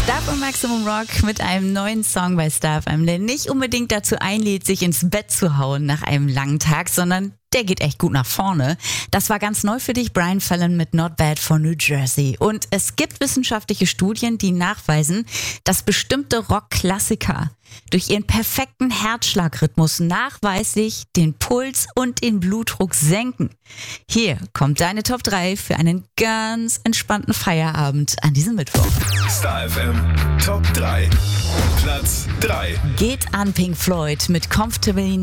Star und Maximum Rock mit einem neuen Song bei Star FM, der nicht unbedingt dazu einlädt, sich ins Bett zu hauen nach einem langen Tag, sondern der geht echt gut nach vorne. Das war ganz neu für dich, Brian Fallon mit Not Bad von New Jersey. Und es gibt wissenschaftliche Studien, die nachweisen, dass bestimmte Rockklassiker durch ihren perfekten Herzschlagrhythmus nachweislich den Puls und den Blutdruck senken. Hier kommt deine Top 3 für einen ganz entspannten Feierabend an diesem Mittwoch. Star FM Top 3. Platz 3. Geht an Pink Floyd mit Comfortably